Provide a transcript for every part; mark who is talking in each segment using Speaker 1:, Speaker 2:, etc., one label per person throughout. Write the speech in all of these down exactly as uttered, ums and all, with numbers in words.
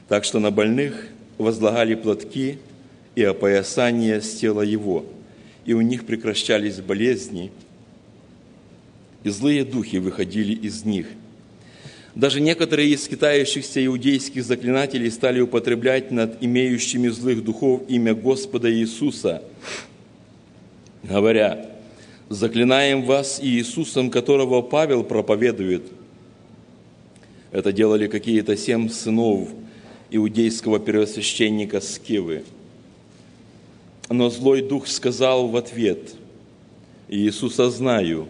Speaker 1: Так что на больных возлагали платки и опоясания с тела его, и у них прекращались болезни, и злые духи выходили из них. Даже некоторые из скитающихся иудейских заклинателей стали употреблять над имеющими злых духов имя Господа Иисуса, говоря: «Заклинаем вас Иисусом, которого Павел проповедует». Это делали какие-то семь сынов иудейского первосвященника Скевы. Но злой дух сказал в ответ: «Иисуса знаю,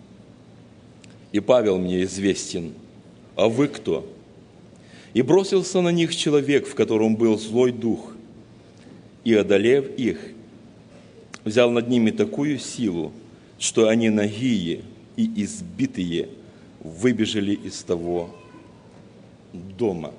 Speaker 1: и Павел мне известен, а вы кто?» И бросился на них человек, в котором был злой дух, и, одолев их, взял над ними такую силу, что они нагие и избитые выбежали из того дома.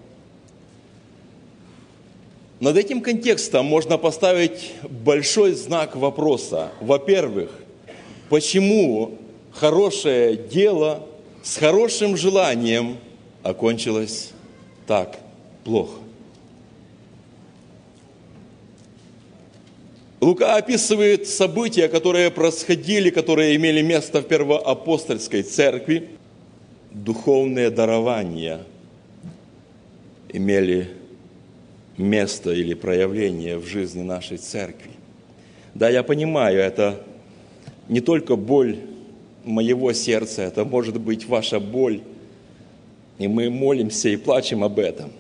Speaker 1: Над этим контекстом можно поставить большой знак вопроса. Во-первых, почему хорошее дело с хорошим желанием окончилось так плохо? Лука описывает события, которые происходили, которые имели место в первоапостольской церкви. Духовные дарования имели место или проявление в жизни нашей церкви. Да, я понимаю, это не только боль моего сердца, это может быть ваша боль, и мы молимся и плачем об этом.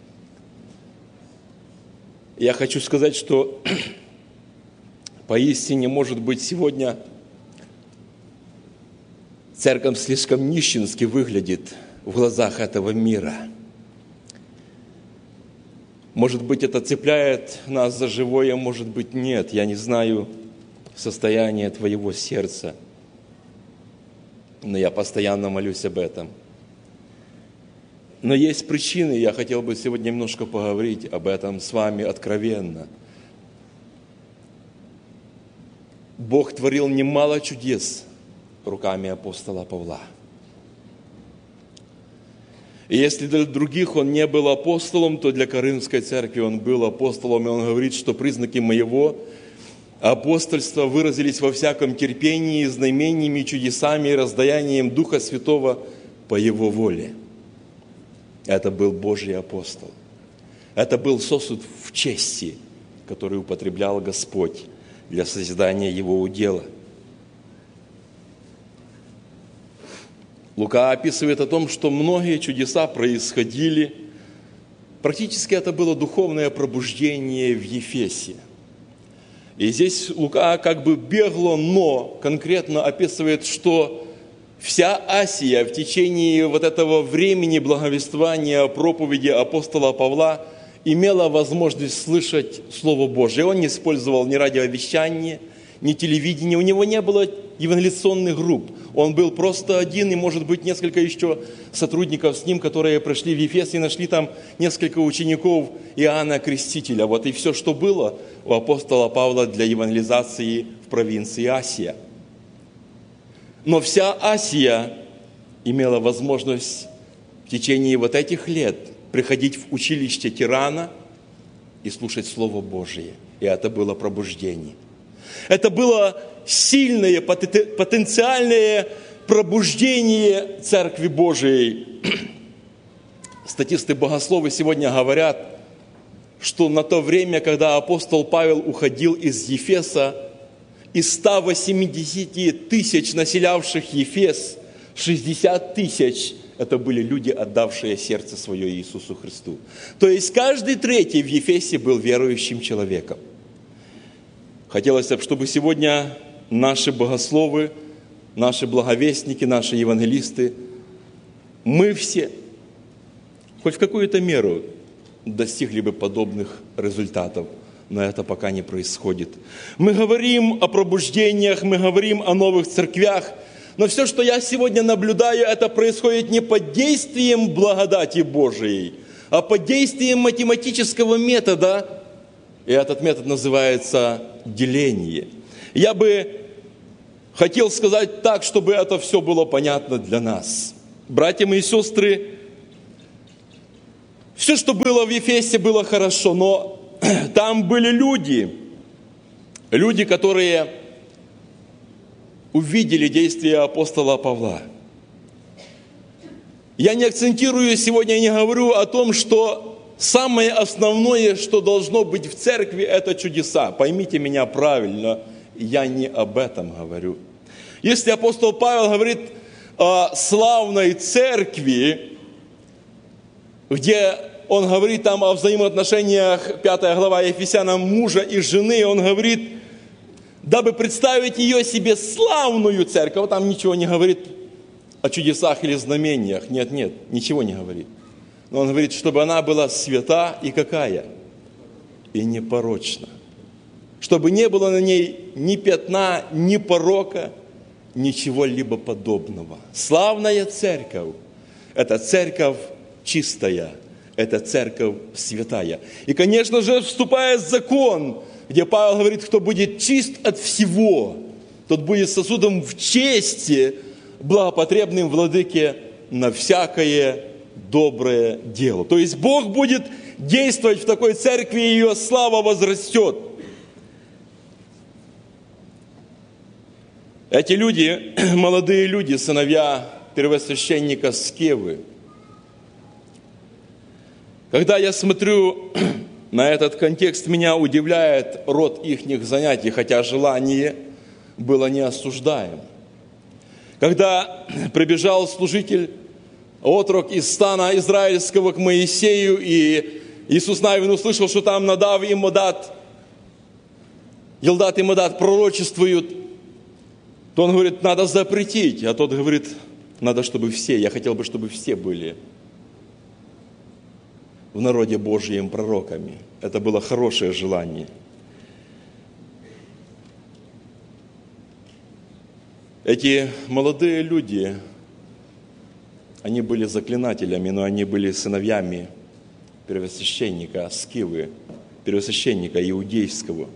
Speaker 1: Я хочу сказать, что поистине, может быть, сегодня церковь слишком нищенски выглядит в глазах этого мира. Может быть, это цепляет нас за живое, может быть, нет. Я не знаю состояние твоего сердца, но я постоянно молюсь об этом. Но есть причины, я хотел бы сегодня немножко поговорить об этом с вами откровенно. Бог творил немало чудес руками апостола Павла. И если для других он не был апостолом, то для Коринфской церкви он был апостолом, и он говорит, что признаки моего апостольства выразились во всяком терпении, знамениями, чудесами и раздаянием Духа Святого по его воле. Это был Божий апостол. Это был сосуд в чести, который употреблял Господь для созидания его удела. Лука описывает о том, что многие чудеса происходили. Практически это было духовное пробуждение в Ефесе. И здесь Лука как бы бегло, но конкретно описывает, что вся Асия в течение вот этого времени благовествования проповеди апостола Павла имела возможность слышать Слово Божие. Он не использовал ни радиовещание, ни телевидение, у него не было евангелиционных групп. Он был просто один, и, может быть, несколько еще сотрудников с ним, которые пришли в Ефес и нашли там несколько учеников Иоанна Крестителя. Вот и все, что было у апостола Павла для евангелизации в провинции Асия. Но вся Асия имела возможность в течение вот этих лет приходить в училище Тирана и слушать Слово Божие. И это было пробуждение. Это было сильное, потенциальное пробуждение Церкви Божией. Статисты-богословы сегодня говорят, что на то время, когда апостол Павел уходил из Ефеса, из ста восьмидесяти тысяч населявших Ефес, шестьдесят тысяч – это были люди, отдавшие сердце свое Иисусу Христу. То есть каждый третий в Ефесе был верующим человеком. Хотелось бы, чтобы сегодня наши богословы, наши благовестники, наши евангелисты, мы все, хоть в какую-то меру, достигли бы подобных результатов. Но это пока не происходит. Мы говорим о пробуждениях, мы говорим о новых церквях, но все, что я сегодня наблюдаю, это происходит не под действием благодати Божией, а под действием математического метода, и этот метод называется деление. Я бы хотел сказать так, чтобы это все было понятно для нас. Братья и сестры, Все, что было в Ефесе, было хорошо, но там были люди, люди, которые увидели действия апостола Павла. Я не акцентирую сегодня, не говорю о том, что самое основное, что должно быть в церкви, это чудеса. Поймите меня правильно, я не об этом говорю. Если апостол Павел говорит о славной церкви, где он говорит там о взаимоотношениях, пятая глава Ефесянам, мужа и жены, он говорит, дабы представить ее себе славную церковь, там ничего не говорит о чудесах или знамениях, нет, нет, ничего не говорит. Но он говорит, чтобы она была свята и какая? И непорочна. Чтобы не было на ней ни пятна, ни порока, ничего-либо подобного. Славная церковь – это церковь чистая, это церковь святая. И, конечно же, вступает закон, где Павел говорит, кто будет чист от всего, тот будет сосудом в чести, благопотребным владыке на всякое доброе дело. То есть Бог будет действовать в такой церкви, и ее слава возрастет. Эти люди, молодые люди, сыновья первосвященника Скевы, когда я смотрю на этот контекст, меня удивляет род ихних занятий, хотя желание было неосуждаемо. Когда прибежал служитель, отрок из стана израильского к Моисею, и Иисус Навин услышал, что там Надав и Модат, Елдат и Модат пророчествуют, то он говорит, надо запретить, а тот говорит, надо, чтобы все, я хотел бы, чтобы все были в народе Божьим пророками. Это было хорошее желание. Эти молодые люди, они были заклинателями, но они были сыновьями первосвященника Скивы, первосвященника иудейского.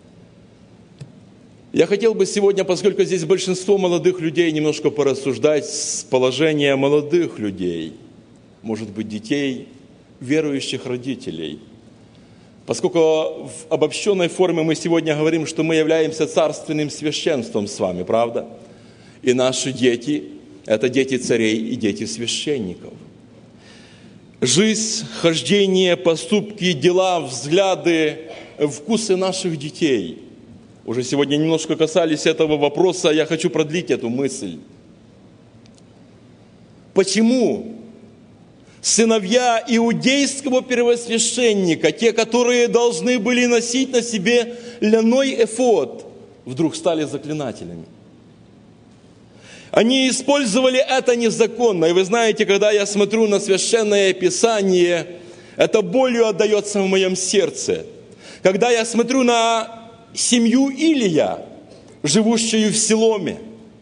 Speaker 1: Я хотел бы сегодня, поскольку здесь большинство молодых людей, немножко порассуждать с положения молодых людей, может быть, детей, верующих родителей. Поскольку в обобщенной форме мы сегодня говорим, что мы являемся царственным священством с вами, правда? И наши дети – это дети царей и дети священников. Жизнь, хождение, поступки, дела, взгляды, вкусы наших детей. Уже сегодня немножко касались этого вопроса, я хочу продлить эту мысль. Почему сыновья иудейского первосвященника, те, которые должны были носить на себе ляной эфод, вдруг стали заклинателями? Они использовали это незаконно. И вы знаете, когда я смотрю на Священное Писание, это болью отдается в моем сердце. Когда я смотрю на семью Илия, живущую в Силоме,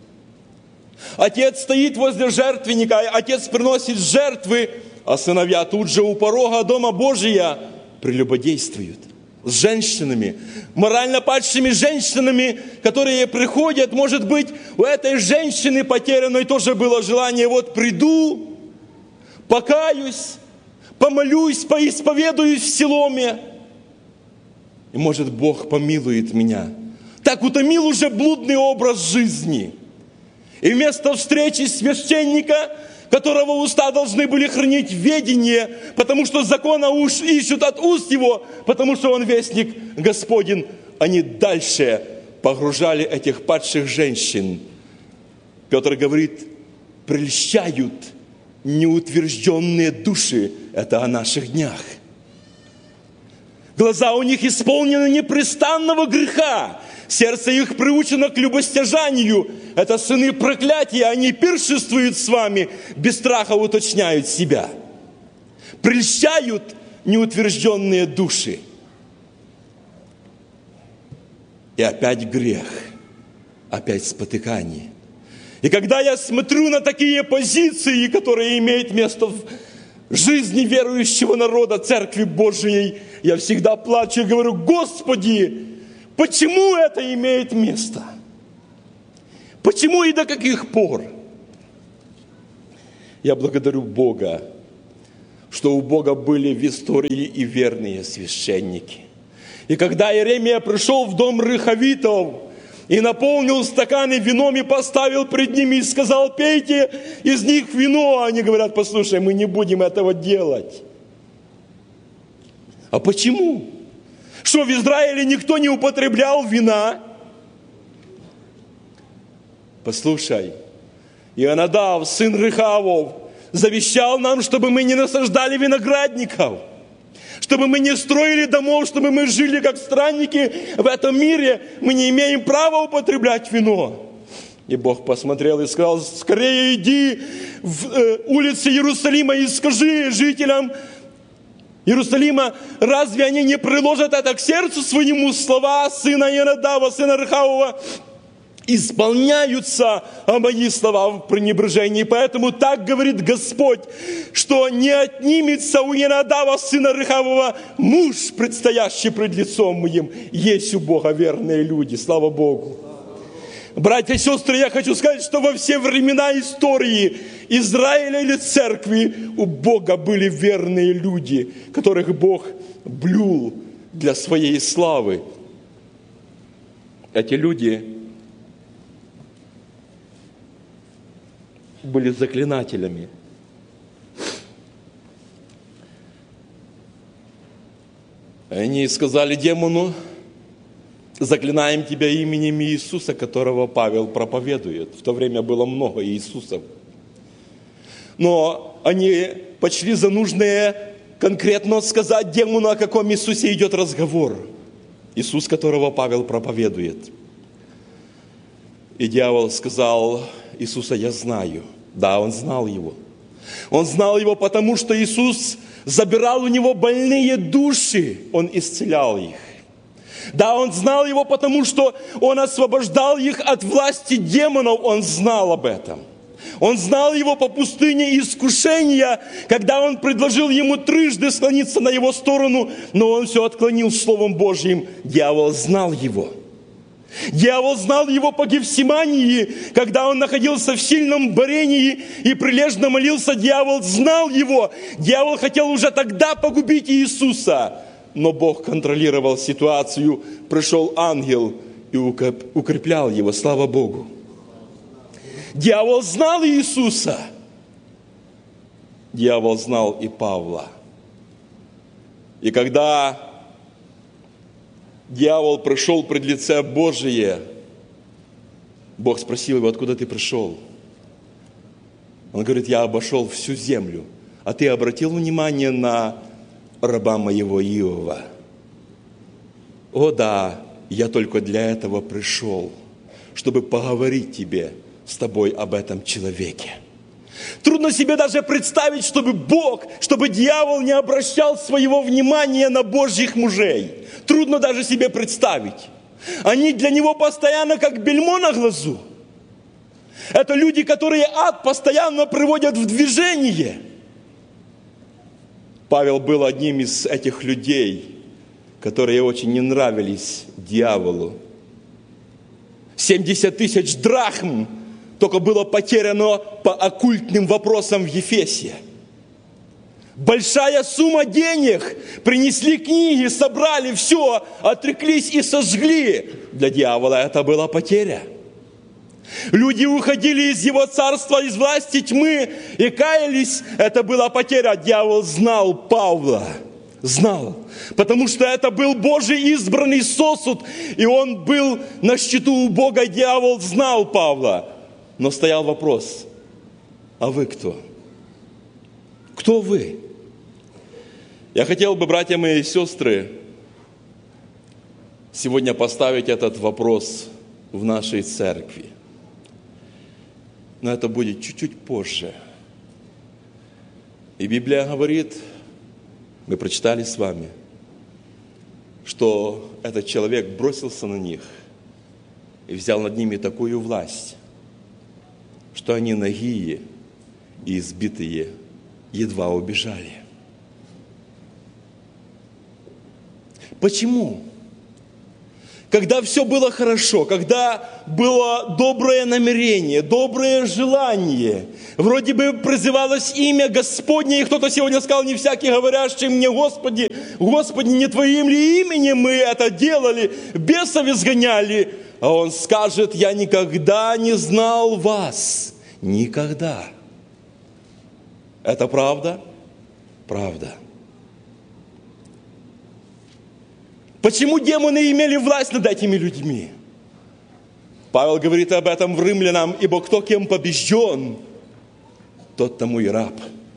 Speaker 1: отец стоит возле жертвенника, отец приносит жертвы, а сыновья тут же у порога Дома Божия прелюбодействуют с женщинами, морально падшими женщинами, которые приходят. Может быть, у этой женщины потерянной тоже было желание, вот приду, покаюсь, помолюсь, поисповедуюсь в Силоме, и может Бог помилует меня. Так утомил уже блудный образ жизни. И вместо встречи священника, которого уста должны были хранить ведение, потому что закона уж ищут от уст его, потому что он вестник Господень, они дальше погружали этих падших женщин. Петр говорит, прельщают неутвержденные души. Это о наших днях. Глаза у них исполнены непрестанного греха. Сердце их приучено к любостяжанию. Это сыны проклятия. Они пиршествуют с вами, без страха уточняют себя. Прельщают неутвержденные души. И опять грех. Опять спотыкание. И когда я смотрю на такие позиции, которые имеют место в жизни верующего народа, Церкви Божией, я всегда плачу и говорю, Господи, почему это имеет место? Почему и до каких пор? Я благодарю Бога. что у Бога были в истории и верные священники. И когда Иеремия пришел в дом Рехавитов и наполнил стаканы вином и поставил пред ними и сказал: пейте из них вино, они говорят: послушай, мы не будем этого делать. А почему? Что, в Израиле никто не употреблял вина? Послушай, Ионадав, сын Рехавов, завещал нам, чтобы мы не насаждали виноградников, чтобы мы не строили домов, чтобы мы жили как странники в этом мире. Мы не имеем права употреблять вино. И Бог посмотрел и сказал: скорее иди в э, улицы Иерусалима и скажи жителям Иерусалима, разве они не приложат это к сердцу своему? Слова сына Ионадава, сына Рехавова, исполняются, а мои слова в пренебрежении. Поэтому так говорит Господь, что не отнимется у Ионадава, сына Рехавова, муж, предстоящий пред лицом моим. Есть у Бога верные люди. Слава Богу. Братья и сестры, я хочу сказать, что во все времена истории Израиля или церкви у Бога были верные люди, которых Бог блюл для своей славы. Эти люди были заклинателями. Они сказали демону: заклинаем тебя именем Иисуса, которого Павел проповедует. В то время было много Иисусов. Но они почли за нужное конкретно сказать демону, о каком Иисусе идет разговор. Иисус, которого Павел проповедует. И дьявол сказал: Иисуса я знаю. Да, он знал его. Он знал его, потому что Иисус забирал у него больные души. Он исцелял их. Да, он знал его, потому что он освобождал их от власти демонов. Он знал об этом. Он знал его по пустыне искушения, когда он предложил ему трижды склониться на его сторону, но он все отклонил Словом Божьим. Дьявол знал его. Дьявол знал его по Гефсимании, когда он находился в сильном борении и прилежно молился. Дьявол знал его. Дьявол хотел уже тогда погубить Иисуса. Но Бог контролировал ситуацию. Пришел ангел и укреплял его. Слава Богу. Дьявол знал Иисуса. Дьявол знал и Павла. И когда дьявол пришел пред лице Божие, Бог спросил его: откуда ты пришел? Он говорит: я обошел всю землю. А ты обратил внимание на раба моего Иова? О да, я только для этого пришел, чтобы поговорить тебе, с тобой об этом человеке. Трудно себе даже представить, чтобы Бог, чтобы дьявол не обращал своего внимания на Божьих мужей. Трудно даже себе представить. Они для него постоянно как бельмо на глазу. Это люди, которые ад постоянно приводят в движение. Павел был одним из этих людей, которые очень не нравились дьяволу. семьдесят тысяч драхм только было потеряно по оккультным вопросам в Ефесе. Большая сумма денег. Принесли книги, собрали все, отреклись и сожгли. Для дьявола это была потеря. Люди уходили из его царства, из власти тьмы и каялись. Это была потеря. Дьявол знал Павла. Знал. Потому что это был Божий избранный сосуд. И он был на счету у Бога. Дьявол знал Павла. Но стоял вопрос: а вы кто? Кто вы? Я хотел бы, братья мои и сестры, сегодня поставить этот вопрос в нашей церкви. Но это будет чуть-чуть позже. И Библия говорит, мы прочитали с вами, что этот человек бросился на них и взял над ними такую власть, что они нагие и избитые едва убежали. Почему? когда все было хорошо, когда было доброе намерение, доброе желание, вроде бы призывалось имя Господне, и кто-то сегодня сказал: не всякий говорящий мне: Господи, Господи, не Твоим ли именем мы это делали, бесов изгоняли? А он скажет: я никогда не знал вас. Никогда. Это правда? Правда. Почему демоны имели власть над этими людьми? Павел говорит об этом в Римлянам: ибо кто кем побежден, тот тому и раб.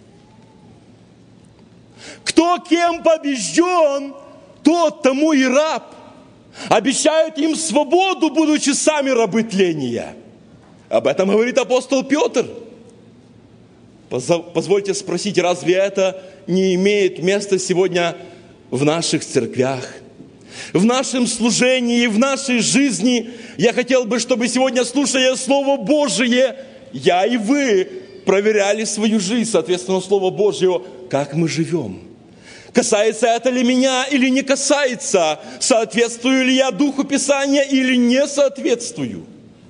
Speaker 1: Кто кем побежден, тот тому и раб. Обещают им свободу, будучи сами рабы тления. Об этом говорит апостол Петр. Позвольте спросить, разве это не имеет места сегодня в наших церквях, в нашем служении, в нашей жизни? Я хотел бы, чтобы сегодня, слушая Слово Божие, я и вы проверяли свою жизнь, соответственно, Слово Божье, как мы живем. Касается это ли меня или не касается? Соответствую ли я Духу Писания или не соответствую?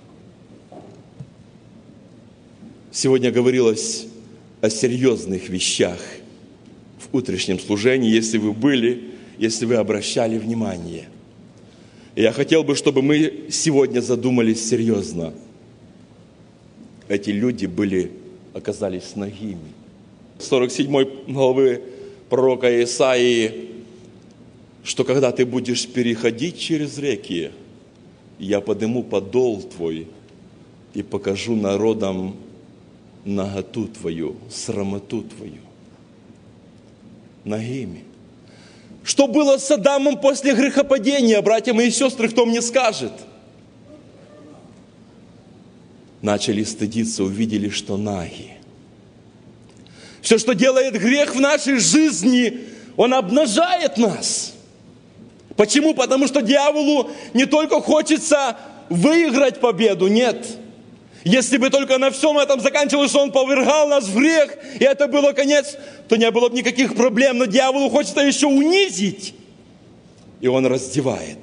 Speaker 1: Сегодня говорилось о серьезных вещах в утреннем служении, если вы были, если вы обращали внимание. И я хотел бы, чтобы мы сегодня задумались серьезно. Эти люди были, оказались нагими. сорок седьмой главы пророка Исаии, что когда ты будешь переходить через реки, я подниму подол твой и покажу народам наготу твою, срамоту твою. Нагими. Что было с Адамом после грехопадения, братья мои и сестры, кто мне скажет? Начали стыдиться, увидели, что наги. Все, что делает грех в нашей жизни, он обнажает нас. Почему? Потому что дьяволу не только хочется выиграть победу, нет. Если бы только на всем этом заканчивалось, что он повергал нас в грех, и это было конец, то не было бы никаких проблем. Но дьяволу хочется еще унизить, и он раздевает.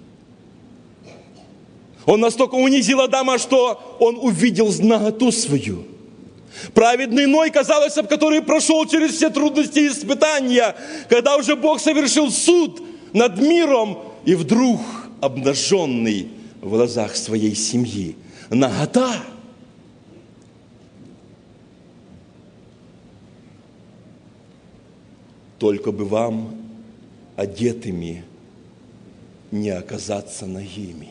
Speaker 1: Он настолько унизил Адама, что он увидел наготу свою. Праведный Ной, казалось бы, который прошел через все трудности и испытания, когда уже Бог совершил суд над миром, и вдруг обнаженный в глазах своей семьи. Нагота. Только бы вам, одетыми, не оказаться нагими.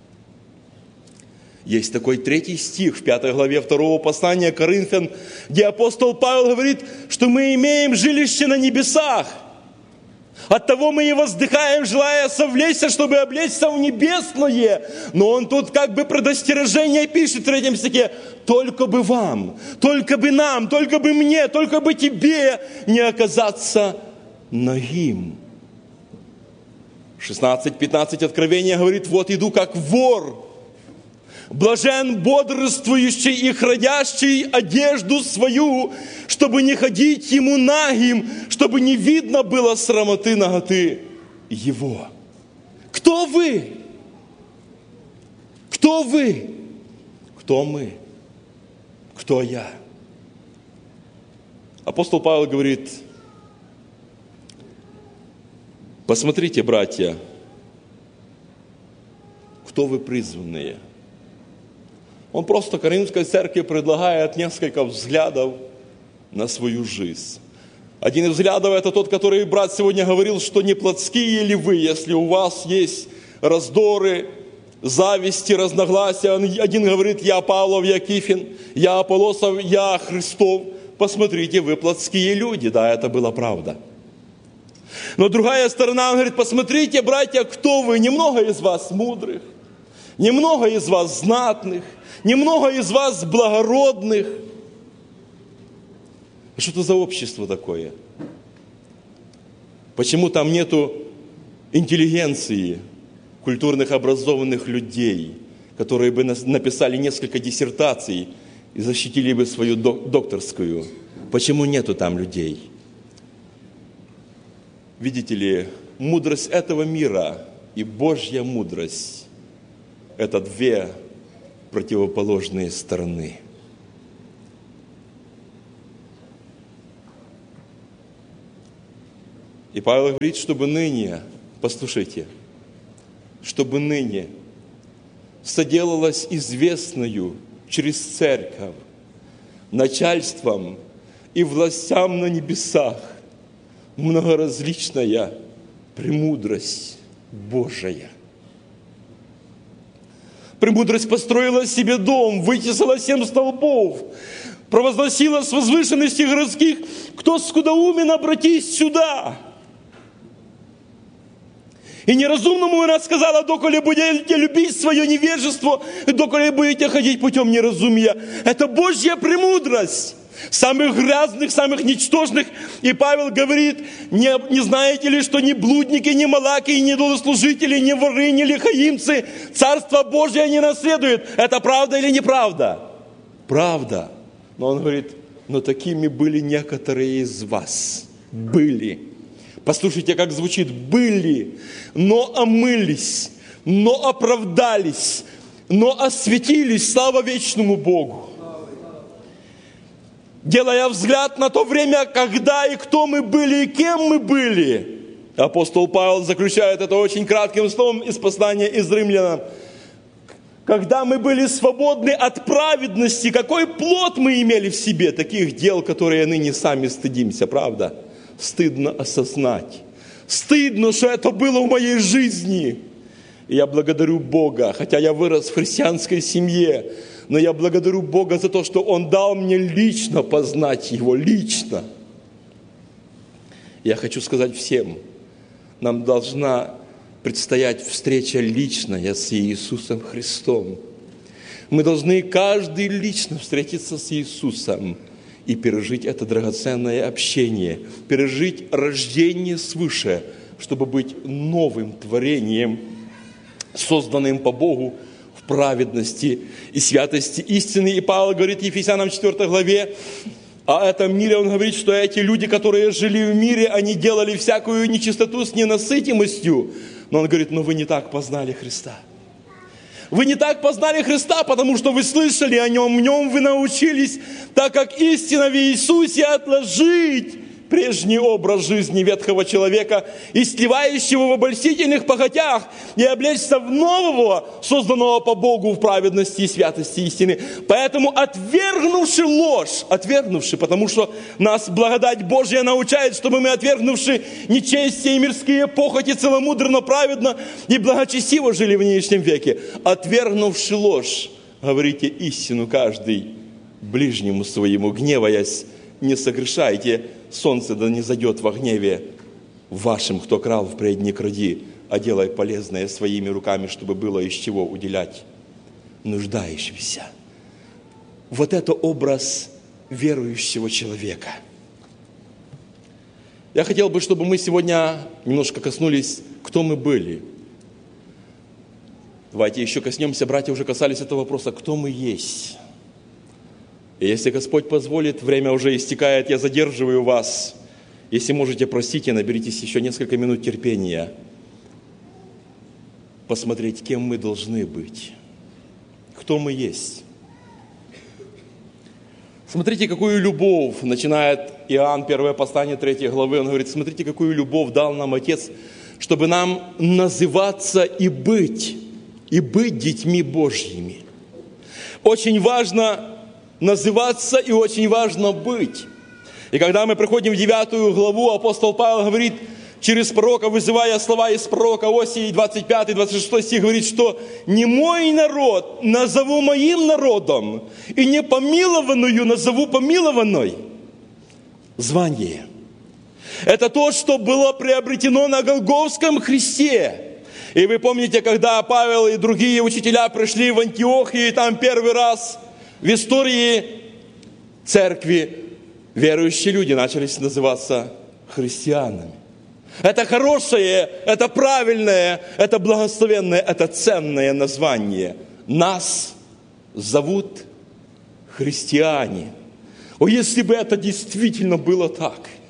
Speaker 1: Есть такой третий стих в пятой главе второго послания Коринфян, где апостол Павел говорит, что мы имеем жилище на небесах. Оттого мы и воздыхаем, желая совлечься, чтобы облечься в небесное. Но он тут как бы предостережение пишет в третьем стихе: только бы вам, только бы нам, только бы мне, только бы тебе не оказаться нагим. шестнадцать пятнадцать Откровения говорит: вот иду как вор. Блажен бодрствующий и хранящий одежду свою, чтобы не ходить ему нагим, чтобы не видно было срамоты наготы его. Кто вы? Кто вы? Кто мы? Кто я? Апостол Павел говорит: посмотрите, братья, кто вы призванные. Он просто Коринфской церкви предлагает несколько взглядов на свою жизнь. Один из взглядов – это тот, который брат сегодня говорил, что не плотские ли вы, если у вас есть раздоры, зависти, разногласия. Один говорит: я Павлов, я Кифин, я Аполлосов, я Христов. Посмотрите, вы плотские люди. Да, это была правда. Но другая сторона, он говорит: посмотрите, братья, кто вы. Немного из вас мудрых, немного из вас знатных, немного из вас благородных. Что это за общество такое? Почему там нету интеллигенции, культурных образованных людей, которые бы написали несколько диссертаций и защитили бы свою докторскую? Почему нету там людей? Видите ли, мудрость этого мира и Божья мудрость – это две противоположные стороны. И Павел говорит, чтобы ныне, послушайте, чтобы ныне соделалось известною через церковь начальством и властям на небесах многоразличная премудрость Божия. Премудрость построила себе дом, вытесала семь столбов, провозгласила с возвышенностей городских: кто скудоумен, обратись сюда. И неразумному она сказала: доколе будете любить свое невежество, доколе будете ходить путем неразумия. Это Божья премудрость. Самых грязных, самых ничтожных. И Павел говорит: не, не знаете ли, что ни блудники, ни малаки, ни идолослужители, ни воры, ни лихаимцы Царство Божье не наследуют. Это правда или неправда? Правда. Но он говорит: но такими были некоторые из вас. Были. Послушайте, как звучит: были, но омылись, но оправдались, но осветились, слава вечному Богу. Делая взгляд на то время, когда и кто мы были, и кем мы были, апостол Павел заключает это очень кратким словом из послания из Римлянам. Когда мы были свободны от праведности, какой плод мы имели в себе, таких дел, которые ныне сами стыдимся, правда? Стыдно осознать. Стыдно, что это было в моей жизни. И я благодарю Бога, хотя я вырос в христианской семье, но я благодарю Бога за то, что Он дал мне лично познать Его, лично. Я хочу сказать всем, нам должна предстоять встреча личная с Иисусом Христом. Мы должны каждый лично встретиться с Иисусом и пережить это драгоценное общение, пережить рождение свыше, чтобы быть новым творением, созданным по Богу в праведности и святости истины. И Павел говорит в Ефесянам четвёртой главе о этом мире, он говорит, что эти люди, которые жили в мире, они делали всякую нечистоту с ненасытимостью. Но он говорит: но вы не так познали Христа. Вы не так познали Христа, потому что вы слышали о Нем, в Нем вы научились, так как истина в Иисусе, отложить прежний образ жизни ветхого человека и сливающего в обольстительных похотях и облечься в нового, созданного по Богу в праведности и святости истины. Поэтому отвергнувши ложь, отвергнувши, потому что нас благодать Божья научает, чтобы мы, отвергнувши нечестие и мирские похоти, целомудренно, праведно и благочестиво жили в нынешнем веке. Отвергнувши ложь, говорите истину каждый ближнему своему, гневаясь, не согрешайте, солнце да не зайдет во гневе вашим, кто крал впредь не кради, а делай полезное своими руками, чтобы было из чего уделять нуждающимся. Вот это образ верующего человека. Я хотел бы, чтобы мы сегодня немножко коснулись, кто мы были. Давайте еще коснемся, братья уже касались этого вопроса, кто мы есть. И если Господь позволит, время уже истекает, я задерживаю вас. Если можете, простите, наберитесь еще несколько минут терпения. Посмотреть, кем мы должны быть. Кто мы есть. Смотрите, какую любовь, начинает Иоанн, первое послание, третьей главы, он говорит: смотрите, какую любовь дал нам Отец, чтобы нам называться и быть, и быть детьми Божьими. Очень важно называться и очень важно быть. И когда мы приходим в девятую главу, апостол Павел говорит, через пророка, вызывая слова из пророка Осии, двадцать пятый двадцать шестой стих, говорит, что «не мой народ назову моим народом, и не помилованную назову помилованной». Звание. Это то, что было приобретено на Голгофском кресте. И вы помните, когда Павел и другие учителя пришли в Антиохию, и там первый раз в истории церкви верующие люди начали называться христианами. Это хорошее, это правильное, это благословенное, это ценное название. Нас зовут христиане. О, если бы это действительно было так!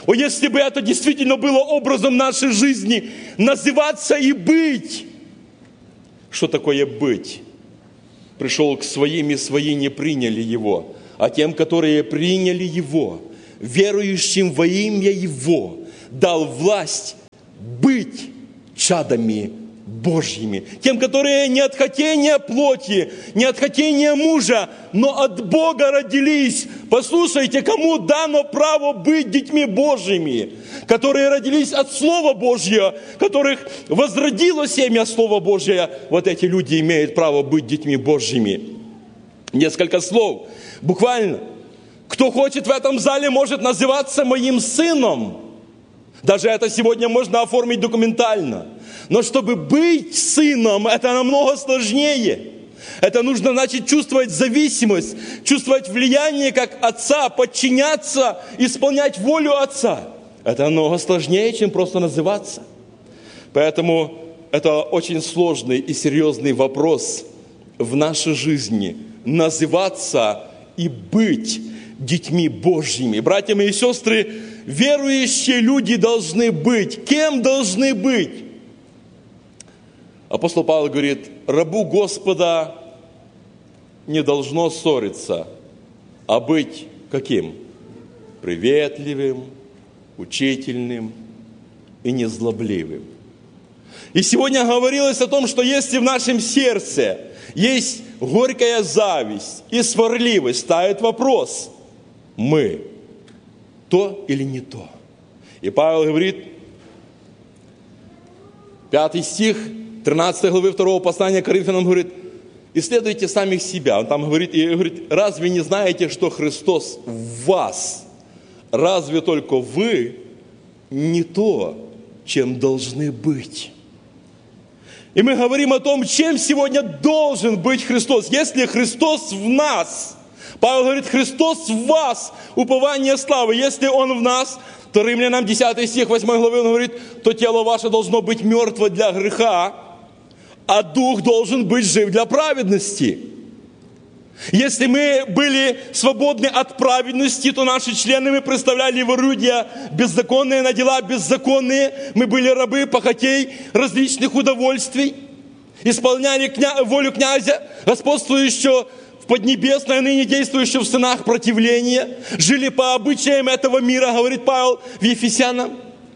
Speaker 1: О, если бы это действительно было образом нашей жизни, называться и быть. Что такое быть? Пришел к своим, и свои не приняли Его. А тем, которые приняли Его, верующим во имя Его, дал власть быть чадами Божьими. Тем, которые не от хотения плоти, не от хотения мужа, но от Бога родились. Послушайте, кому дано право быть детьми Божьими? Которые родились от Слова Божьего, которых возродило семя Слова Божьего. Вот эти люди имеют право быть детьми Божьими. Несколько слов. Буквально. Кто хочет в этом зале, может называться моим сыном. Даже это сегодня можно оформить документально. Но чтобы быть сыном, это намного сложнее. Это нужно, значит, чувствовать зависимость, чувствовать влияние как отца, подчиняться, исполнять волю отца. Это намного сложнее, чем просто называться. Поэтому это очень сложный и серьезный вопрос в нашей жизни. Называться и быть детьми Божьими. Братья мои и сестры, верующие люди должны быть. Кем должны быть? Апостол Павел говорит, рабу Господа не должно ссориться, а быть каким? Приветливым, учительным и незлобливым. И сегодня говорилось о том, что если в нашем сердце есть горькая зависть и сварливость, ставит вопрос, мы то или не то. И Павел говорит, пятый стих, тринадцатой главы второго послания к Коринфянам говорит, исследуйте самих себя. Он там говорит, и говорит, разве не знаете, что Христос в вас? Разве только вы не то, чем должны быть? И мы говорим о том, чем сегодня должен быть Христос. Если Христос в нас, Павел говорит, Христос в вас, упование славы. Если Он в нас, то Римлянам десятый стих восьмой главы, он говорит, то тело ваше должно быть мертво для греха, а дух должен быть жив для праведности. Если мы были свободны от праведности, то наши члены мы представляли в орудия беззаконные на дела беззаконные. Мы были рабы похотей различных удовольствий, исполняли кня... волю князя, господствующего в поднебесной, ныне действующего в сынах противления, жили по обычаям этого мира, говорит Павел в Ефесянам.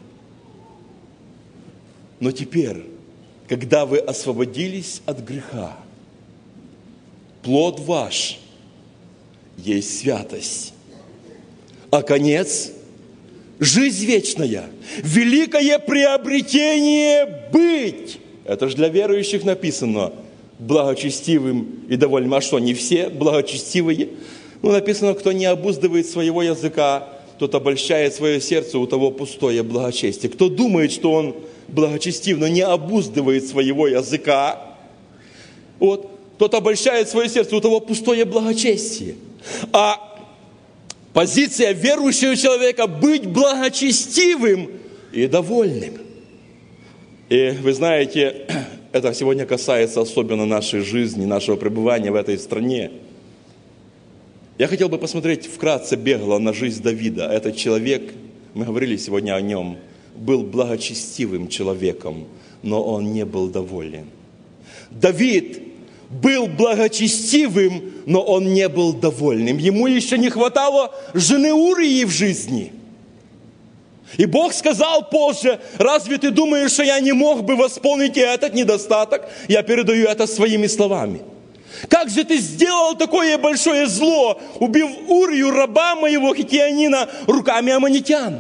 Speaker 1: Но теперь, когда вы освободились от греха, плод ваш есть святость, а конец – жизнь вечная, великое приобретение быть. Это же для верующих написано благочестивым и довольным. А что, не все благочестивые? Ну, написано, кто не обуздывает своего языка, тот обольщает свое сердце, у того пустое благочестие. Кто думает, что он благочестив, но не обуздывает своего языка, вот, тот обольщает свое сердце, у того пустое благочестие. А позиция верующего человека – быть благочестивым и довольным. И вы знаете, это сегодня касается особенно нашей жизни, нашего пребывания в этой стране. Я хотел бы посмотреть вкратце бегло на жизнь Давида. Этот человек, мы говорили сегодня о нем, был благочестивым человеком, но он не был доволен. Давид был благочестивым, но он не был довольным. Ему еще не хватало жены Урии в жизни. И Бог сказал позже, разве ты думаешь, что я не мог бы восполнить и этот недостаток? Я передаю это своими словами. Как же ты сделал такое большое зло, убив Урию, раба моего хитеянина, руками аммонитян?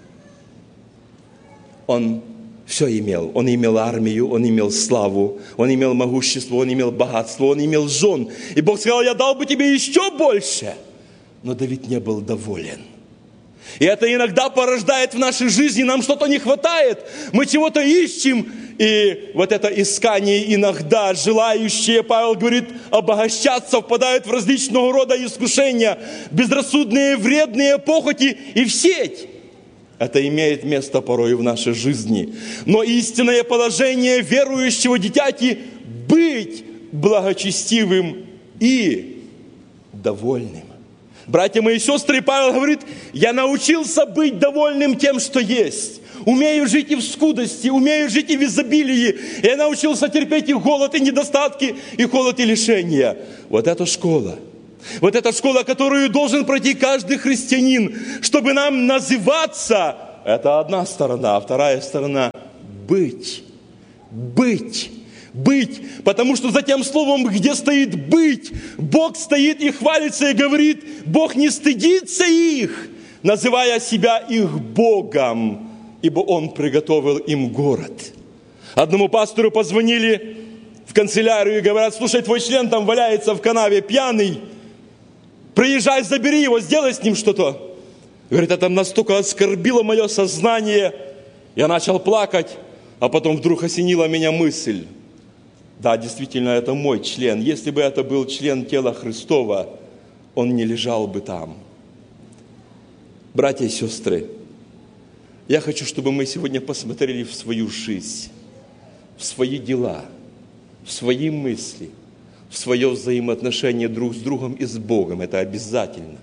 Speaker 1: Он все имел. Он имел армию, он имел славу, он имел могущество, он имел богатство, он имел жен. И Бог сказал, я дал бы тебе еще больше. Но Давид не был доволен. И это иногда порождает в нашей жизни, нам что-то не хватает, мы чего-то ищем. И вот это искание иногда, желающие, Павел говорит, обогащаться, впадают в различного рода искушения, безрассудные, вредные похоти и в сеть. Это имеет место порой в нашей жизни. Но истинное положение верующего дитяти – быть благочестивым и довольным. Братья мои и сестры, Павел говорит, я научился быть довольным тем, что есть. Умею жить и в скудости, умею жить и в изобилии. Я научился терпеть и голод, и недостатки, и холод, и лишения. Вот это школа. Вот эта школа, которую должен пройти каждый христианин, чтобы нам называться. Это одна сторона, а вторая сторона – быть. Быть. Быть. Потому что за тем словом, где стоит «быть», Бог стоит и хвалится и говорит, Бог не стыдится их, называя себя их Богом, ибо Он приготовил им город. Одному пастору позвонили в канцелярию и говорят, слушай, твой член там валяется в канаве пьяный, приезжай, забери его, сделай с ним что-то. Говорит, это настолько оскорбило мое сознание, я начал плакать, а потом вдруг осенила меня мысль. Да, действительно, это мой член. Если бы это был член тела Христова, он не лежал бы там. Братья и сестры, я хочу, чтобы мы сегодня посмотрели в свою жизнь, в свои дела, в свои мысли, в свое взаимоотношение друг с другом и с Богом. Это обязательно.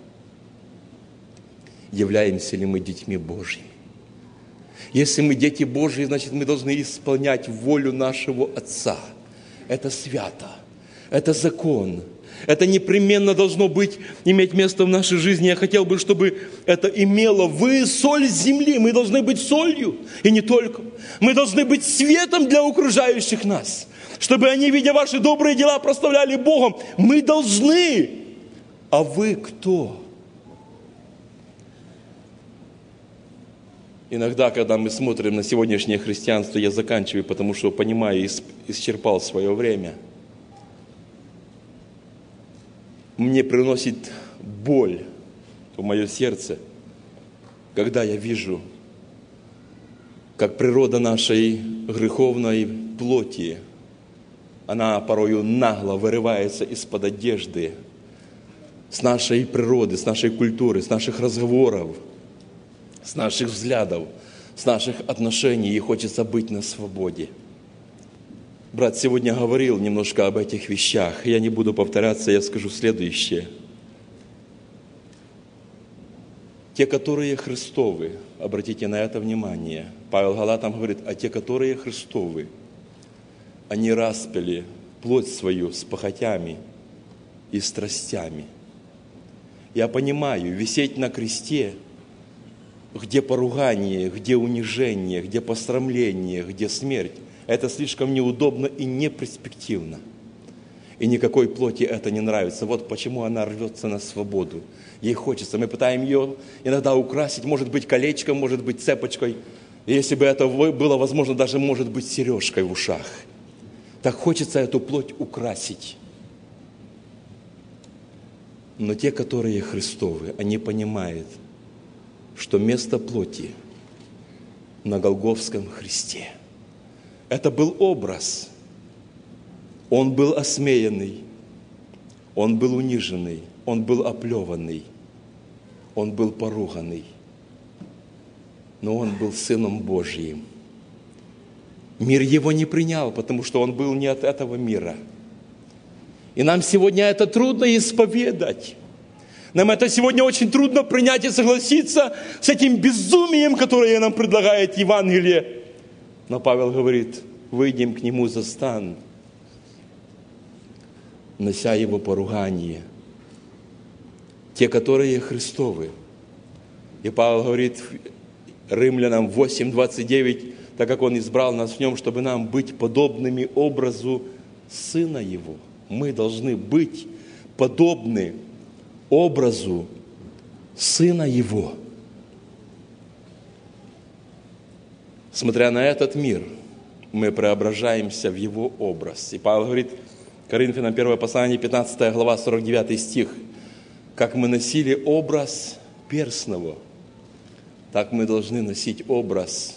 Speaker 1: Являемся ли мы детьми Божьими? Если мы дети Божьи, значит, мы должны исполнять волю нашего Отца. Это свято, это закон, это непременно должно быть, иметь место в нашей жизни. Я хотел бы, чтобы это имело. Вы соль земли, мы должны быть солью, и не только. Мы должны быть светом для окружающих нас, чтобы они, видя ваши добрые дела, прославляли Богом. Мы должны. А вы кто? Иногда, когда мы смотрим на сегодняшнее христианство, я заканчиваю, потому что понимаю, исчерпал свое время. Мне приносит боль в мое сердце, когда я вижу, как природа нашей греховной плоти, она порою нагло вырывается из-под одежды, с нашей природы, с нашей культуры, с наших разговоров, с наших взглядов, с наших отношений, и хочется быть на свободе. Брат сегодня говорил немножко об этих вещах. Я не буду повторяться, я скажу следующее. Те, которые Христовы, обратите на это внимание. Павел Галатам говорит, а те, которые Христовы, они распяли плоть свою с похотями и страстями. Я понимаю, висеть на кресте, где поругание, где унижение, где посрамление, где смерть, это слишком неудобно и неперспективно. И никакой плоти это не нравится. Вот почему она рвется на свободу. Ей хочется. Мы пытаем ее иногда украсить, может быть, колечком, может быть, цепочкой. И если бы это было возможно, даже, может быть, сережкой в ушах. Так хочется эту плоть украсить. Но те, которые Христовы, они понимают, что место плоти на Голгофском кресте. Это был образ. Он был осмеянный, он был униженный, он был оплеванный, он был поруганный. Но он был Сыном Божьим. Мир его не принял, потому что он был не от этого мира. И нам сегодня это трудно исповедать. Нам это сегодня очень трудно принять и согласиться с этим безумием, которое нам предлагает Евангелие. Но Павел говорит, выйдем к нему за стан, нося его поругание. Те, которые Христовы. И Павел говорит Римлянам восемь двадцать девять, так как Он избрал нас в Нем, чтобы нам быть подобными образу Сына Его. Мы должны быть подобны образу Сына Его. Смотря на этот мир, мы преображаемся в Его образ. И Павел говорит, Коринфянам первое послание, пятнадцатая глава, сорок девятый стих, как мы носили образ перстного, так мы должны носить образ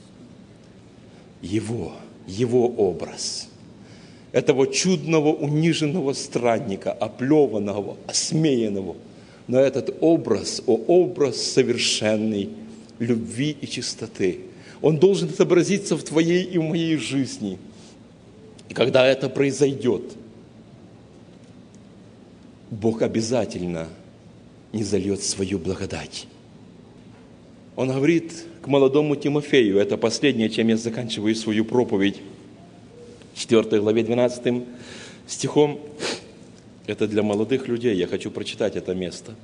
Speaker 1: Его, Его образ. Этого чудного, униженного странника, оплеванного, осмеянного. Но этот образ, о, образ совершенной любви и чистоты, он должен отобразиться в твоей и в моей жизни. И когда это произойдет, Бог обязательно не зальет свою благодать. Он говорит к молодому Тимофею, это последнее, чем я заканчиваю свою проповедь, четвёртой главе двенадцатым стихом. Это для молодых людей, я хочу прочитать это место.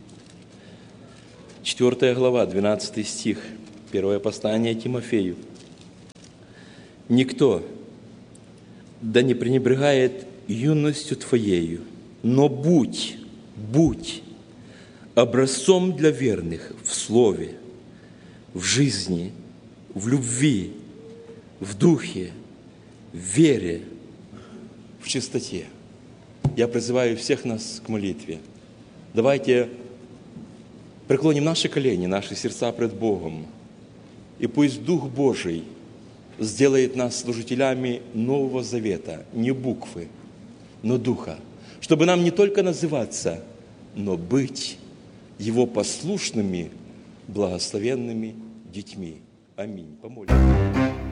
Speaker 1: четвёртая глава, двенадцатый стих, первое послание Тимофею. «Никто да не пренебрегает юностью твоею, но будь, будь образцом для верных в слове, в жизни, в любви, в духе, в вере, в чистоте». Я призываю всех нас к молитве. Давайте преклоним наши колени, наши сердца пред Богом, и пусть Дух Божий сделает нас служителями Нового Завета, не буквы, но Духа, чтобы нам не только называться, но быть Его послушными, благословенными детьми. Аминь. Помолимся.